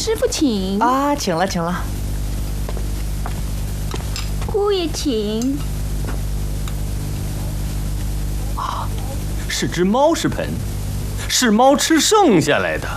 师傅请啊，请了，请了。 姑爷请。 是只猫食盆，是猫吃剩下来的。